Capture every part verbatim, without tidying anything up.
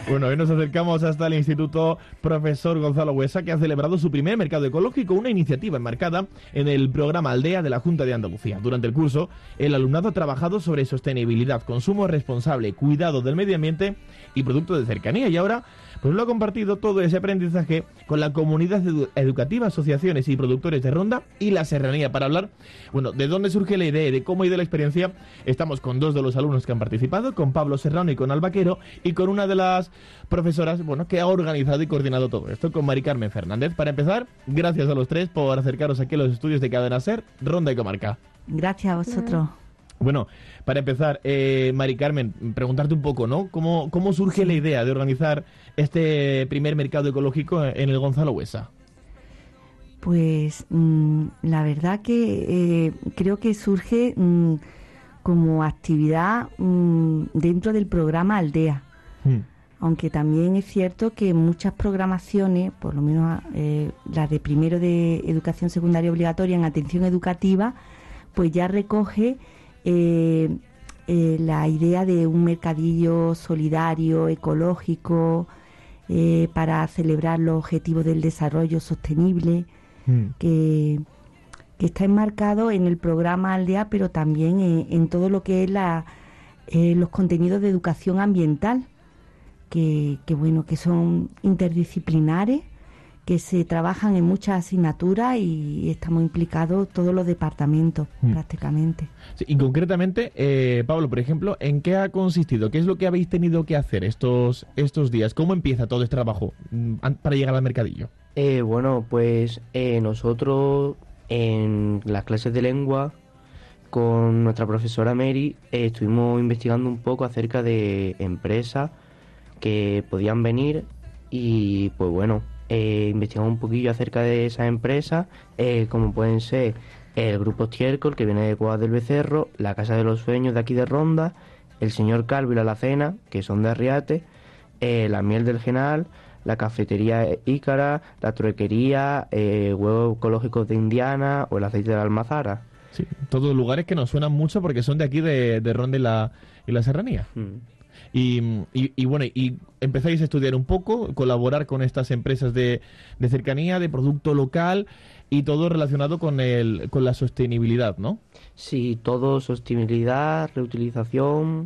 Bueno, hoy nos acercamos hasta el Instituto Profesor Gonzalo Buesa, que ha celebrado su primer mercado ecológico, una iniciativa enmarcada en el programa Aldea de la Junta de Andalucía. Durante el curso, el alumnado ha trabajado sobre sostenibilidad, consumo responsable, cuidado del medio ambiente y productos de cercanía. Y ahora, pues lo ha compartido todo ese aprendizaje con la comunidad edu- educativa, asociaciones y productores de Ronda y la Serranía. Para hablar, bueno, de dónde surge la idea y de cómo ha ido la experiencia, estamos con dos de los alumnos que han participado, con Pablo Serrano y con Alba Quero, y con una de las profesoras, bueno, que ha organizado y coordinado todo esto, con Mari Carmen Fernández. Para empezar, gracias a los tres por acercaros aquí a los estudios de Cadena Ser, Ronda y Comarca. Gracias a vosotros. Bueno, para empezar, eh, Mari Carmen, preguntarte un poco, ¿no? ¿Cómo, cómo surge la idea de organizar este primer mercado ecológico en el Gonzalo Buesa? Pues mmm, la verdad que eh, creo que surge mmm, como actividad mmm, dentro del programa Aldea. Hmm. Aunque también es cierto que muchas programaciones, por lo menos eh, las de primero de educación secundaria obligatoria en atención educativa, pues ya recoge eh, eh, la idea de un mercadillo solidario, ecológico, eh, para celebrar los objetivos del desarrollo sostenible, mm. que, que está enmarcado en el programa Aldea, pero también en, en todo lo que es la, eh, los contenidos de educación ambiental, que, que bueno, que son interdisciplinares, que se trabajan en muchas asignaturas y estamos implicados todos los departamentos, mm. prácticamente. Sí, y concretamente, eh, Pablo, por ejemplo, ¿en qué ha consistido? ¿Qué es lo que habéis tenido que hacer estos, estos días? ¿Cómo empieza todo este trabajo mm, para llegar al mercadillo? Eh, bueno, pues eh, nosotros en las clases de lengua con nuestra profesora Mary eh, estuvimos investigando un poco acerca de empresas que podían venir y pues bueno, eh, investigamos un poquillo acerca de esas empresas, eh, como pueden ser el Grupo Estiércol, que viene de Cuevas del Becerro, la Casa de los Sueños de aquí de Ronda, el Señor Calvo y la Alacena, que son de Arriate, eh, la Miel del Genal, la Cafetería Ícara, la Truequería, eh, Huevos Ecológicos de Indiana o el Aceite de la Almazara. Sí, todos lugares que nos suenan mucho porque son de aquí de, de Ronda y la, y la Serranía. Mm. Y, y, y bueno, y empezáis a estudiar un poco, colaborar con estas empresas de, de cercanía, de producto local y todo relacionado con el con la sostenibilidad, ¿no? Sí, todo sostenibilidad, reutilización.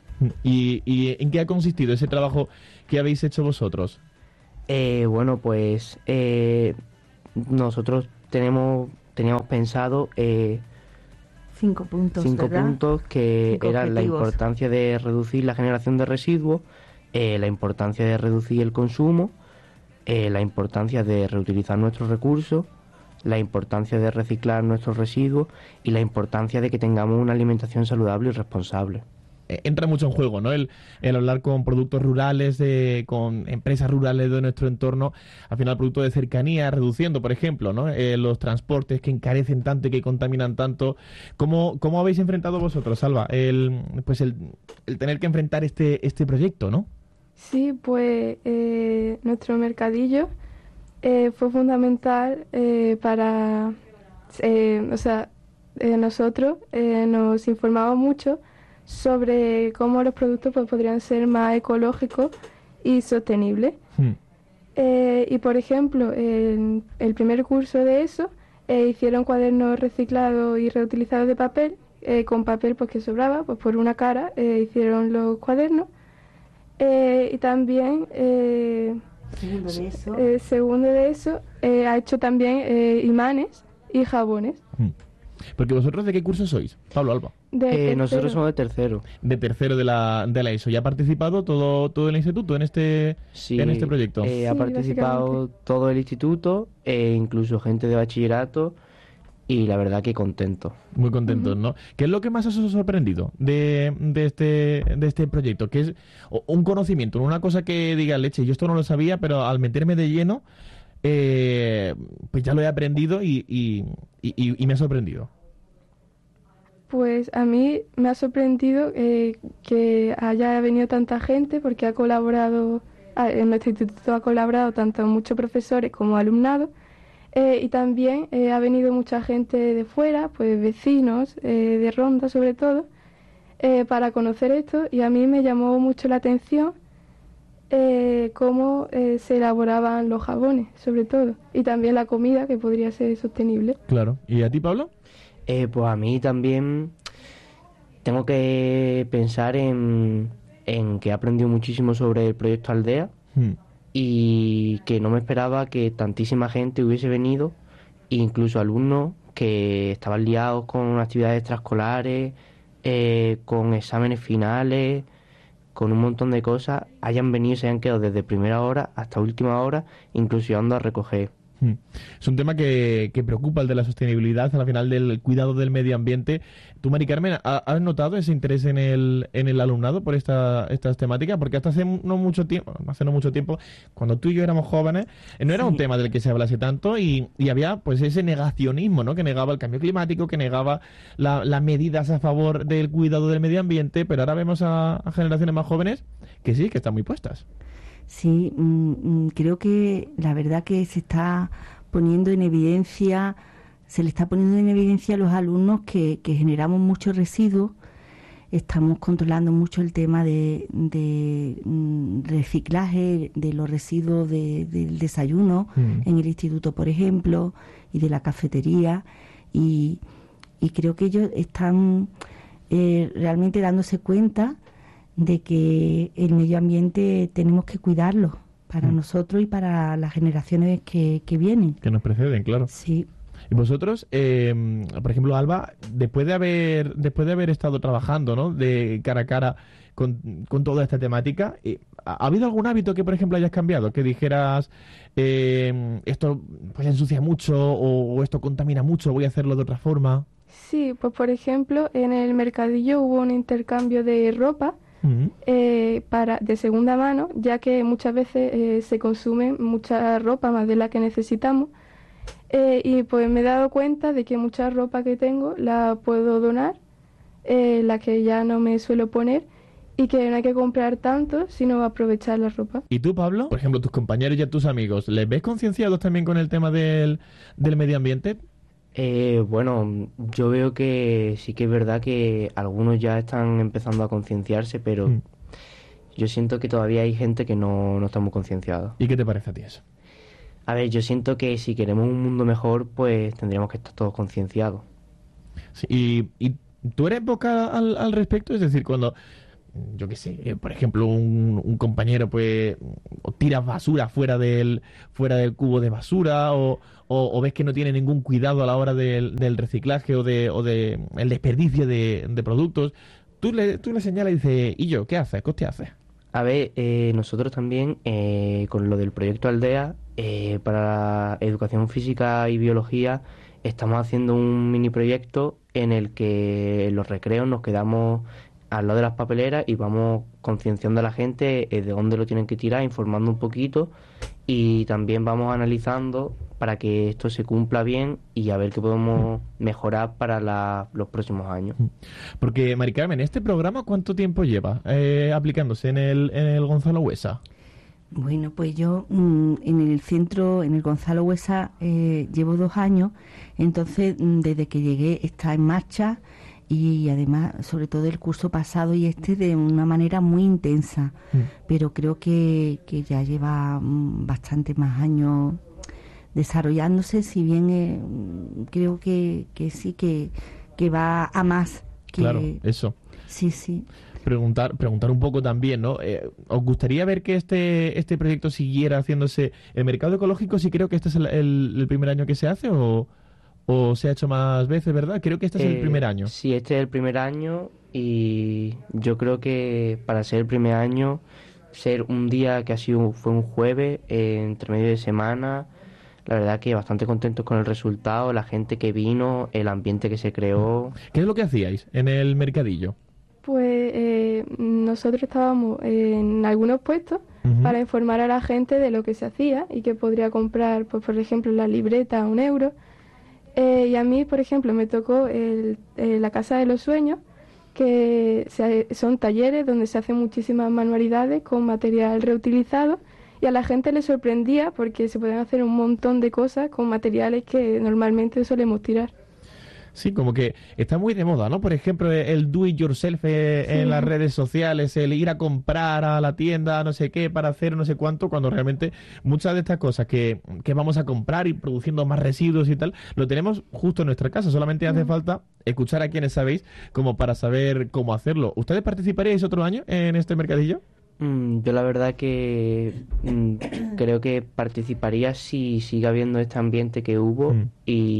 ¿Y, y en qué ha consistido ese trabajo que habéis hecho vosotros? Eh, bueno, pues eh, nosotros tenemos teníamos pensado... Eh, Cinco puntos, Cinco ¿verdad? puntos que Cinco eran objetivos. La importancia de reducir la generación de residuos, eh, la importancia de reducir el consumo, eh, la importancia de reutilizar nuestros recursos, la importancia de reciclar nuestros residuos y la importancia de que tengamos una alimentación saludable y responsable. Entra mucho en juego, ¿no? El, el hablar con productos rurales, de, con empresas rurales de nuestro entorno, al final productos de cercanía, reduciendo, por ejemplo, ¿no? Eh, los transportes que encarecen tanto y que contaminan tanto. ¿Cómo, cómo habéis enfrentado vosotros, Alba, el, pues el, el tener que enfrentar este, este proyecto, ¿no? Sí, pues eh, nuestro mercadillo eh, fue fundamental eh, para, eh, o sea, eh, nosotros eh, nos informamos mucho sobre cómo los productos pues, podrían ser más ecológicos y sostenibles. Hmm. Eh, y por ejemplo, en el primer curso de eso, eh, hicieron cuadernos reciclados y reutilizados de papel, eh, con papel pues que sobraba, pues por una cara eh, hicieron los cuadernos. Eh, y también, eh, segundo de eso, eh, segundo de eso eh, ha hecho también eh, imanes y jabones. Hmm. Porque vosotros, ¿de qué curso sois, Pablo, Alba? Eh, nosotros somos de tercero. De tercero de la, de la ESO. ¿Ya ha participado todo, todo el instituto en este, sí, en este proyecto? Eh, sí, ha participado todo el instituto, e incluso gente de bachillerato, y la verdad que contento. Muy contentos, uh-huh. ¿no? ¿Qué es lo que más os ha sorprendido de, de, este, de este proyecto? ¿Qué es un conocimiento, una cosa que diga, leche, yo esto no lo sabía, pero al meterme de lleno, eh, pues ya lo he aprendido y, y, y, y me ha sorprendido? Pues a mí me ha sorprendido eh, que haya venido tanta gente, porque ha colaborado, en nuestro instituto ha colaborado tanto muchos profesores como alumnado, eh, y también eh, ha venido mucha gente de fuera, pues vecinos, eh, de Ronda sobre todo, eh, para conocer esto, y a mí me llamó mucho la atención eh, cómo eh, se elaboraban los jabones, sobre todo, y también la comida, que podría ser sostenible. Claro. ¿Y a ti, Pablo? Eh, pues a mí también tengo que pensar en, en que he aprendido muchísimo sobre el proyecto Aldea Hmm. y que no me esperaba que tantísima gente hubiese venido, incluso alumnos que estaban liados con actividades extraescolares, eh, con exámenes finales, con un montón de cosas, hayan venido y se hayan quedado desde primera hora hasta última hora, incluso llegando a recoger. Hmm. Es un tema que, que preocupa, el de la sostenibilidad, al final del cuidado del medio ambiente. Tú, Mari Carmen, ¿ha- ¿has notado ese interés en el, en el alumnado por esta, estas temáticas? Porque hasta hace no mucho tiempo, hace no mucho tiempo, cuando tú y yo éramos jóvenes, eh, no era un Sí. tema del que se hablase tanto y, y había pues ese negacionismo, ¿no? Que negaba el cambio climático, que negaba la- las medidas a favor del cuidado del medio ambiente, pero ahora vemos a, a generaciones más jóvenes que sí, que están muy puestas. Sí, mm, mm, creo que la verdad que se está poniendo en evidencia, se le está poniendo en evidencia a los alumnos que, que generamos muchos residuos, estamos controlando mucho el tema de, de, mm, reciclaje de los residuos de- del desayuno Mm. en el instituto, por ejemplo, y de la cafetería, y, y creo que ellos están eh, realmente dándose cuenta de que el medio ambiente tenemos que cuidarlo para Mm. nosotros y para las generaciones que, que vienen. Que nos preceden, claro. Sí, Y vosotros, eh, por ejemplo, Alba, después de haber después de haber estado trabajando, ¿no? De cara a cara con, con toda esta temática, eh, ¿ha ha habido algún hábito que, por ejemplo, hayas cambiado? Que dijeras, eh, esto pues ensucia mucho o, o esto contamina mucho, voy a hacerlo de otra forma. Sí, pues por ejemplo, en el mercadillo hubo un intercambio de ropa Mm. eh, para de segunda mano, ya que muchas veces eh, se consume mucha ropa más de la que necesitamos. Eh, y pues me he dado cuenta de que mucha ropa que tengo la puedo donar, eh, la que ya no me suelo poner, y que no hay que comprar tanto, sino aprovechar la ropa. ¿Y tú, Pablo? Por ejemplo, tus compañeros y a tus amigos, ¿les ves concienciados también con el tema del, del medio ambiente? Eh, bueno, yo veo que sí que es verdad que algunos ya están empezando a concienciarse, pero Mm. yo siento que todavía hay gente que no, no está muy concienciada. ¿Y qué te parece a ti eso? A ver, yo siento que si queremos un mundo mejor, pues tendríamos que estar todos concienciados. Sí, y, y tú eres vocal al, al respecto, es decir, cuando, yo qué sé, eh, por ejemplo, un, un compañero pues o tira basura fuera del fuera del cubo de basura o, o- o ves que no tiene ningún cuidado a la hora del, del reciclaje o de, o de el desperdicio de, de productos, tú le, tú le señalas y dices, ¿y yo qué haces? ¿Qué usted hace? A ver, eh, nosotros también, eh, con lo del proyecto Aldea, eh, para educación física y biología, estamos haciendo un mini proyecto en el que en los recreos nos quedamos al lado de las papeleras y vamos concienciando a la gente eh, de dónde lo tienen que tirar, informando un poquito, y también vamos analizando para que esto se cumpla bien y a ver qué podemos mejorar para la- los próximos años. Porque, Mari Carmen, ¿este programa cuánto tiempo lleva eh, aplicándose en el, en el Gonzalo Huesa? bueno, pues yo mm, en el centro, en el Gonzalo Huesa, eh, llevo dos años, entonces mm, desde que llegué está en marcha y además, sobre todo el curso pasado y este, de una manera muy intensa, Mm. pero creo que, que ya lleva mm, bastante más años desarrollándose, si bien eh, mm, creo que, que sí, que, que va a más. Que, Claro, eso. Sí, sí. Preguntar, preguntar un poco también, ¿no? Eh, ¿os gustaría ver que este, este proyecto siguiera haciéndose? ¿El mercado ecológico sí creo que este es el, el- el primer año que se hace o, o se ha hecho más veces, verdad? Creo que este es el Eh, primer año. Sí, este es el primer año y yo creo que para ser el primer año, ser un día que ha sido fue un jueves, eh, entre medio de semana, la verdad que bastante contentos con el resultado, la gente que vino, el ambiente que se creó. ¿Qué es lo que hacíais en el mercadillo? Pues eh, nosotros estábamos en algunos puestos Ujú. para informar a la gente de lo que se hacía y que podría comprar, pues por ejemplo, la libreta a un euro. Eh, y a mí, por ejemplo, me tocó el- eh, la Casa de los Sueños, que se- son talleres donde se hacen muchísimas manualidades con material reutilizado, y a la gente le sorprendía porque se pueden hacer un montón de cosas con materiales que normalmente solemos tirar. Sí, como que está muy de moda, ¿no? Por ejemplo, el do it yourself eh, Sí. en las redes sociales, el ir a comprar a la tienda, no sé qué, para hacer no sé cuánto, cuando realmente muchas de estas cosas que, que vamos a comprar y produciendo más residuos y tal, lo tenemos justo en nuestra casa. Solamente hace Mm. falta escuchar a quienes sabéis como para saber cómo hacerlo. ¿Ustedes participaríais otro año en este mercadillo? Mm, yo la verdad que mm, creo que participaría si sigue habiendo este ambiente que hubo Mm.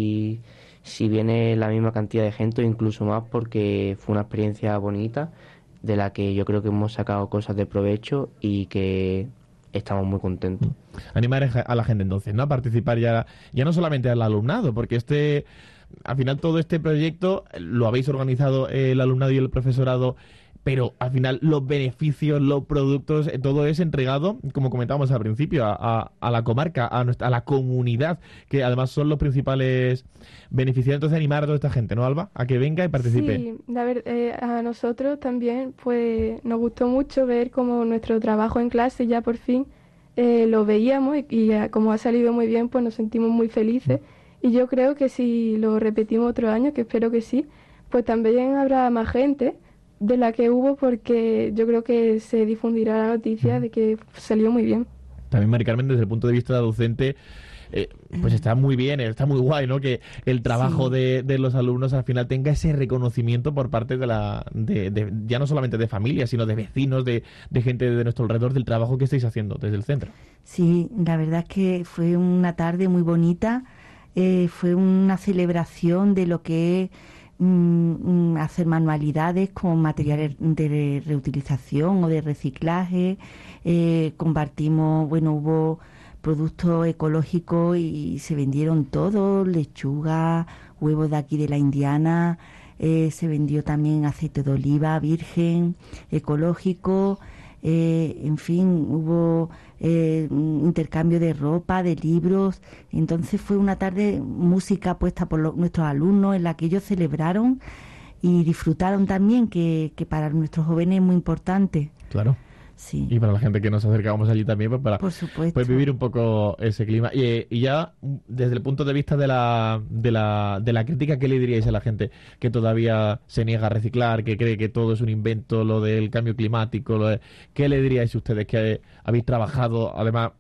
y si viene la misma cantidad de gente o incluso más, porque fue una experiencia bonita de la que yo creo que hemos sacado cosas de provecho y que estamos muy contentos. Animar a la gente entonces, ¿no? A participar ya, ya no solamente al alumnado, porque este, al final todo este proyecto lo habéis organizado el alumnado y el profesorado, pero al final los beneficios, los productos, eh, todo es entregado, como comentábamos al principio, a, a- a la comarca, a, nuestra, a la comunidad, que además son los principales beneficiarios. Entonces animar a toda esta gente, ¿no, Alba? A que venga y participe. Sí, la ver- eh, a nosotros también pues nos gustó mucho ver como nuestro trabajo en clase ya por fin eh, lo veíamos y, y, eh, como ha salido muy bien pues nos sentimos muy felices y yo creo que si lo repetimos otro año, que espero que sí, pues también habrá más gente de la que hubo porque yo creo que se difundirá la noticia de que salió muy bien. También, Mari Carmen, desde el punto de vista docente, eh, pues está muy bien, está muy guay, ¿no? Que el trabajo Sí. de, de los alumnos al final tenga ese reconocimiento por parte de la, de, de- ya no solamente de familias, sino de vecinos, de, de gente de nuestro alrededor, del trabajo que estáis haciendo desde el centro. Sí, la verdad es que fue una tarde muy bonita, eh, fue una celebración de lo que es mm, mm, hacer manualidades con materiales de reutilización o de reciclaje, eh, compartimos, bueno, hubo productos ecológicos y se vendieron todos, lechuga, huevos de aquí de la Indiana, eh, se vendió también aceite de oliva virgen, ecológico, eh, en fin, hubo eh, un intercambio de ropa, de libros. Entonces fue una tarde música puesta por los- nuestros alumnos en la que ellos celebraron y disfrutaron también, que, que para nuestros jóvenes es muy importante. Claro. Sí, Y para la gente que nos acercábamos allí también, pues para por supuesto. pues vivir un poco ese clima. Y, eh, y ya mm, desde el punto de vista de la, de, la, de la crítica, ¿qué le diríais a la gente que todavía se niega a reciclar, que cree que todo es un invento, lo del cambio climático? Lo de- ¿Qué le diríais ustedes que eh, habéis trabajado, además,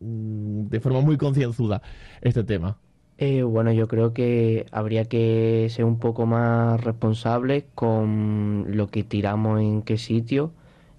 mm, de forma muy concienzuda este tema? Eh, bueno, yo creo que habría que ser un poco más responsables con lo que tiramos en qué sitio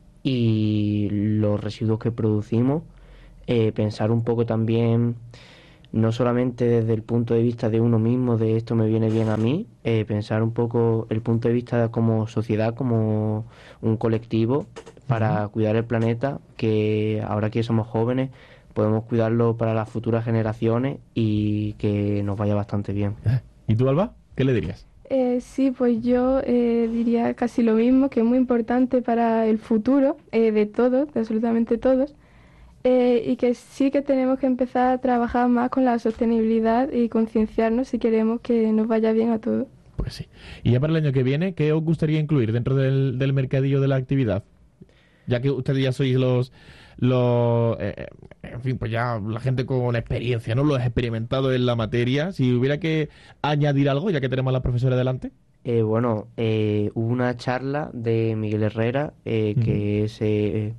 y los residuos que producimos. Eh, pensar un poco también, no solamente desde el punto de vista de uno mismo, de esto me viene bien a mí, eh, pensar un poco el punto de vista como sociedad, como un colectivo, para cuidar el planeta, que ahora que somos jóvenes podemos cuidarlo para las futuras generaciones y que nos vaya bastante bien. ¿Y tú, Alba? ¿Qué le dirías? Eh, sí, pues yo eh, diría casi lo mismo, que es muy importante para el futuro eh, de todos, de absolutamente todos, eh, y que sí que tenemos que empezar a trabajar más con la sostenibilidad y concienciarnos si queremos que nos vaya bien a todos. Pues sí. Y ya para el año que viene, ¿qué os gustaría incluir dentro del, del mercadillo de la actividad? Ya que ustedes ya sois los, los eh, en fin, pues ya la gente con experiencia, ¿no? Los experimentados en la materia. Si hubiera que añadir algo, ya que tenemos a la profesora delante. Eh, bueno, eh, hubo una charla de Miguel Herrera, eh, que es eh,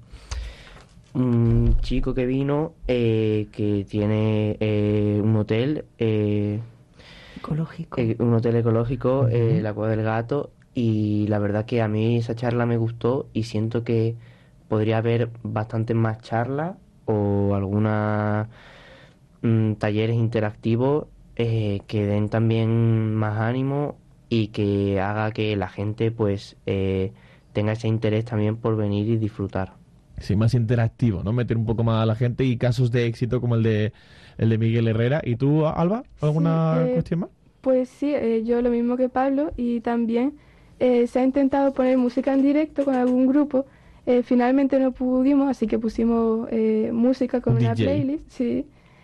un chico que vino, eh, que tiene eh, un hotel, eh, Ecológico. eh, un hotel ecológico, eh, Ujú. La Cueva del Gato, y la verdad que a mí esa charla me gustó y siento que podría haber bastantes más charlas o algunos talleres interactivos eh, que den también más ánimo y que haga que la gente pues eh, tenga ese interés también por venir y disfrutar. Sí, más interactivo, ¿no? Meter un poco más a la gente y casos de éxito como el de el de Miguel Herrera. ¿Y tú, Alba? ¿Alguna Sí, eh, cuestión más? Pues sí, eh, yo lo mismo que Pablo y también eh, se ha intentado poner música en directo con algún grupo. Eh, finalmente no pudimos, así que pusimos eh, música con Un una D J. playlist, sí.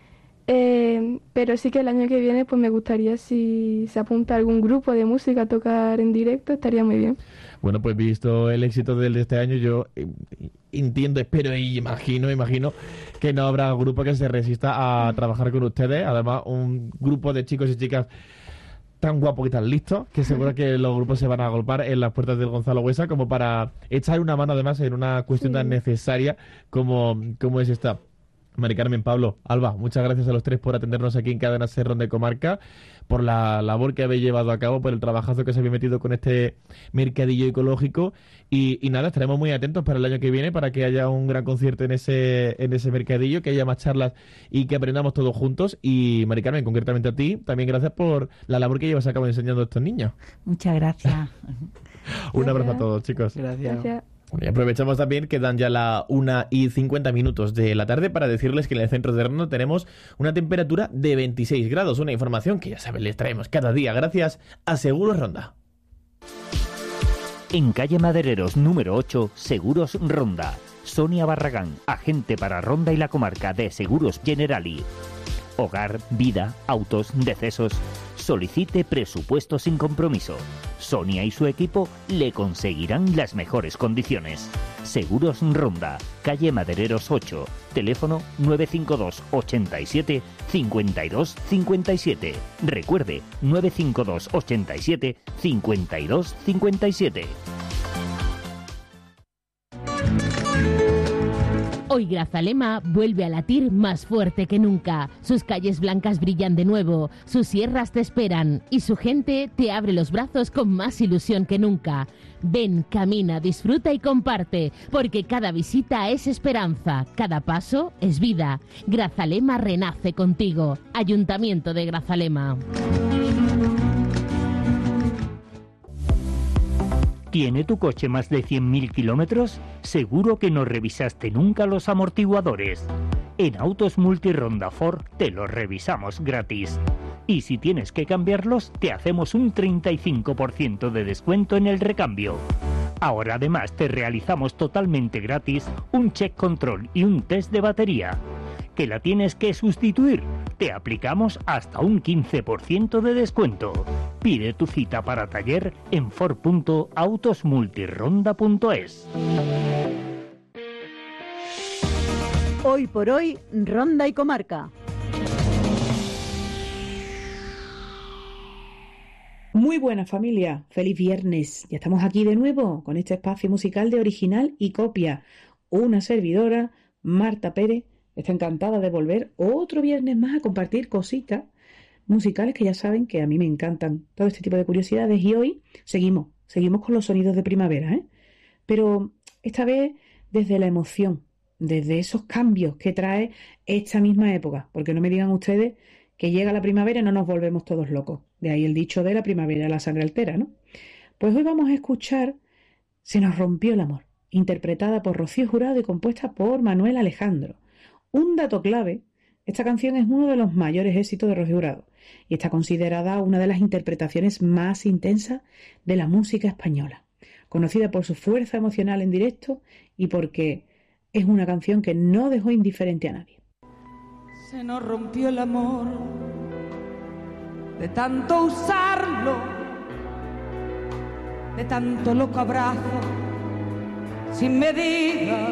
Eh, pero sí que el año que viene pues me gustaría si se apunta algún grupo de música a tocar en directo, estaría muy bien. Bueno, pues visto el éxito del de este año, yo eh, entiendo, espero y imagino, imagino que no habrá grupo que se resista a trabajar con ustedes. Además, un grupo de chicos y chicas tan guapos y tan listos que seguro que los grupos se van a agolpar en las puertas del Gonzalo Buesa como para echar una mano además en una cuestión sí. tan necesaria como, como es esta. Mari Carmen, Pablo, Alba, muchas gracias a los tres por atendernos aquí en Cadena Ser Ronda y Comarca, por la labor que habéis llevado a cabo, por el trabajazo que se habéis metido con este mercadillo ecológico y, y nada, estaremos muy atentos para el año que viene para que haya un gran concierto en ese en ese mercadillo, que haya más charlas y que aprendamos todos juntos. Y Mari Carmen, concretamente a ti, también gracias por la labor que llevas a cabo enseñando a estos niños. Muchas gracias. Un abrazo a todos, chicos. Gracias. Gracias. Y aprovechamos también que dan ya la una y cincuenta minutos de la tarde para decirles que en el centro de Ronda tenemos una temperatura de veintiséis grados, una información que ya saben les traemos cada día gracias a Seguros Ronda. En calle Madereros número ocho, Seguros Ronda. Sonia Barragán, agente para Ronda y la comarca de Seguros Generali. Hogar, vida, autos, decesos. Solicite presupuesto sin compromiso. Sonia y su equipo le conseguirán las mejores condiciones. Seguros Ronda, calle Madereros ocho, teléfono nueve cinco dos, ochenta y siete, cincuenta y dos cincuenta y siete. Recuerde, nueve cinco dos, ochenta y siete, cincuenta y dos cincuenta y siete. Hoy Grazalema vuelve a latir más fuerte que nunca. Sus calles blancas brillan de nuevo, sus sierras te esperan y su gente te abre los brazos con más ilusión que nunca. Ven, camina, disfruta y comparte, porque cada visita es esperanza, cada paso es vida. Grazalema renace contigo. Ayuntamiento de Grazalema. ¿Tiene tu coche más de cien mil kilómetros? Seguro que no revisaste nunca los amortiguadores. En Autos Multironda Ford te los revisamos gratis. Y si tienes que cambiarlos, te hacemos un treinta y cinco por ciento de descuento en el recambio. Ahora además te realizamos totalmente gratis un check control y un test de batería. ¿Que la tienes que sustituir? Te aplicamos hasta un quince por ciento de descuento. Pide tu cita para taller en ford punto autos multironda punto es. Hoy por hoy, Ronda y Comarca. Muy buena familia, feliz viernes. Ya estamos aquí de nuevo con este espacio musical de original y copia. Una servidora, Marta Pérez, está encantada de volver otro viernes más a compartir cositas musicales que ya saben que a mí me encantan. Todo este tipo de curiosidades y hoy seguimos, seguimos con los sonidos de primavera, ¿eh? Pero esta vez desde la emoción, desde esos cambios que trae esta misma época. Porque no me digan ustedes que llega la primavera y no nos volvemos todos locos. De ahí el dicho de la primavera la sangre altera, ¿no? Pues hoy vamos a escuchar Se nos rompió el amor, interpretada por Rocío Jurado y compuesta por Manuel Alejandro. Un dato clave, esta canción es uno de los mayores éxitos de Rocío Jurado y está considerada una de las interpretaciones más intensas de la música española, conocida por su fuerza emocional en directo y porque es una canción que no dejó indiferente a nadie. Se nos rompió el amor de tanto usarlo, de tanto loco abrazo sin medida,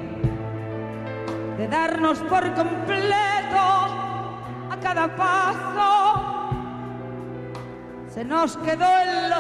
de darnos por completo a cada paso. Se nos quedó en los